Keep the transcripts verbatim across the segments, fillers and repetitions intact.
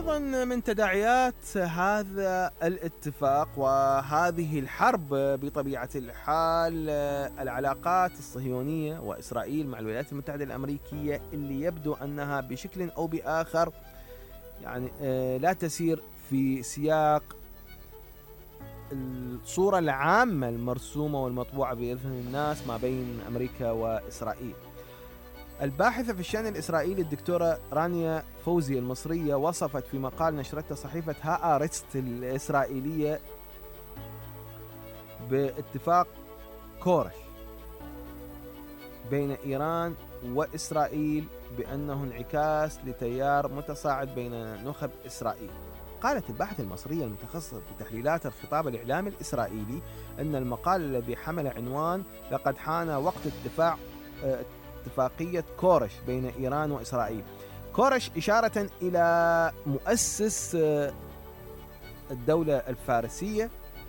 أيضا من تداعيات هذا الاتفاق وهذه الحرب بطبيعة الحال العلاقات الصهيونية وإسرائيل مع الولايات المتحدة الأمريكية، اللي يبدو أنها بشكل أو بآخر يعني لا تسير في سياق الصورة العامة المرسومة والمطبوعة بإذن الناس ما بين أمريكا وإسرائيل. الباحثة في الشأن الإسرائيلي الدكتورة رانيا فوزي المصرية وصفت في مقال نشرته صحيفة هآرتس الإسرائيلية باتفاق كورش بين إيران وإسرائيل بأنه انعكاس لتيار متصاعد بين نخب إسرائيل. قالت الباحثة المصرية المتخصصة في تحليلات الخطاب الإعلامي الإسرائيلي أن المقال الذي حمل عنوان لقد حان وقت اتفاق اتفاقية كورش بين إيران وإسرائيل. كورش إشارة إلى مؤسس الدولة الفارسية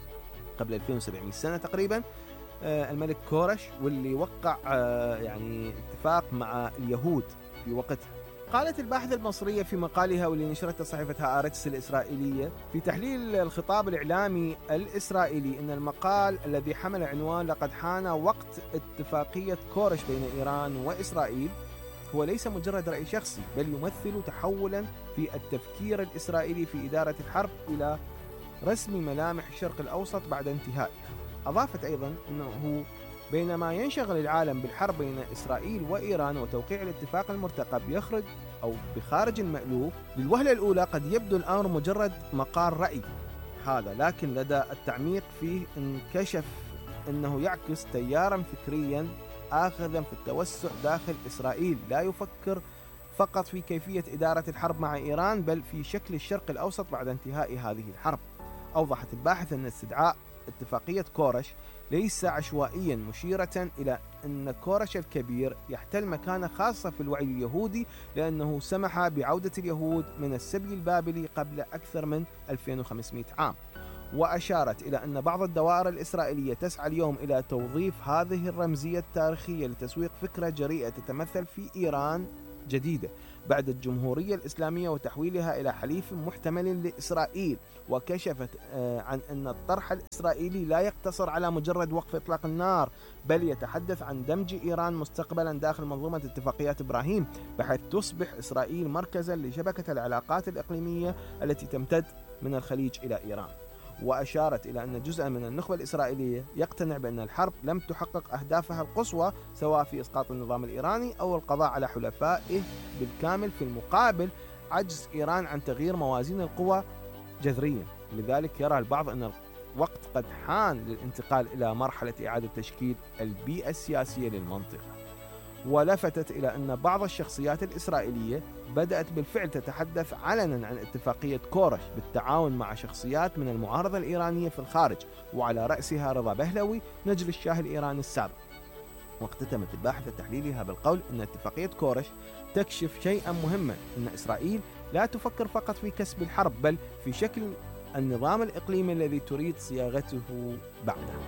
قبل ألفين وسبعمائة سنة تقريبا، الملك كورش، واللي وقع يعني اتفاق مع اليهود في وقتها. قالت الباحثة المصرية في مقالها واللي نشرته صحيفة هآرتس الإسرائيلية في تحليل الخطاب الإعلامي الإسرائيلي أن المقال الذي حمل عنوان لقد حان وقت اتفاقية كورش بين إيران وإسرائيل هو ليس مجرد رأي شخصي، بل يمثل تحولا في التفكير الإسرائيلي في إدارة الحرب إلى رسم ملامح الشرق الأوسط بعد انتهائها. أضافت أيضا أنه بينما ينشغل العالم بالحرب بين إسرائيل وإيران وتوقيع الاتفاق المرتقب يخرج أو بخارج المألوف، للوهلة الأولى قد يبدو الأمر مجرد مقال رأي هذا، لكن لدى التعميق فيه انكشف أنه يعكس تيارا فكريا آخذا في التوسع داخل إسرائيل لا يفكر فقط في كيفية إدارة الحرب مع إيران بل في شكل الشرق الأوسط بعد انتهاء هذه الحرب. أوضحت الباحث أن استدعاء اتفاقية كورش ليس عشوائيا، مشيرة إلى أن كورش الكبير يحتل مكانة خاصة في الوعي اليهودي لأنه سمح بعودة اليهود من السبي البابلي قبل أكثر من ألفين وخمسمائة عام. وأشارت إلى أن بعض الدوائر الإسرائيلية تسعى اليوم إلى توظيف هذه الرمزية التاريخية لتسويق فكرة جريئة تتمثل في إيران جديدة بعد الجمهورية الإسلامية وتحويلها إلى حليف محتمل لإسرائيل. وكشفت عن أن الطرح الإسرائيلي لا يقتصر على مجرد وقف إطلاق النار، بل يتحدث عن دمج إيران مستقبلا داخل منظومة اتفاقيات إبراهيم، بحيث تصبح إسرائيل مركزا لشبكة العلاقات الإقليمية التي تمتد من الخليج إلى إيران. وأشارت إلى أن جزءا من النخبة الإسرائيلية يقتنع بأن الحرب لم تحقق أهدافها القصوى سواء في إسقاط النظام الإيراني أو القضاء على حلفائه بالكامل، في المقابل عجز إيران عن تغيير موازين القوى جذريا. لذلك يرى البعض أن الوقت قد حان للانتقال إلى مرحلة إعادة تشكيل البيئة السياسية للمنطقة. ولفتت إلى أن بعض الشخصيات الإسرائيلية بدأت بالفعل تتحدث علنا عن اتفاقية كورش بالتعاون مع شخصيات من المعارضة الإيرانية في الخارج، وعلى رأسها رضا بهلوي نجل الشاه الإيراني السابق. واختتمت الباحثة تحليلها بالقول أن اتفاقية كورش تكشف شيئا مهما، أن إسرائيل لا تفكر فقط في كسب الحرب بل في شكل النظام الإقليمي الذي تريد صياغته بعده.